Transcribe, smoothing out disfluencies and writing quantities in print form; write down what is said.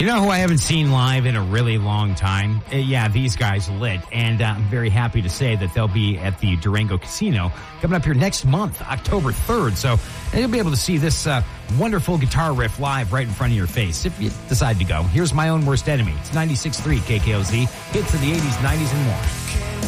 You know who I haven't seen live in a really long time? Yeah, these guys lit. And I'm very happy to say that they'll be at the Durango Casino coming up here next month, October 3rd. So you'll be able to see this wonderful guitar riff live right in front of your face if you decide to go. Here's My Own Worst Enemy. It's 96.3 KKOZ. Hits of the 80s, 90s, and more.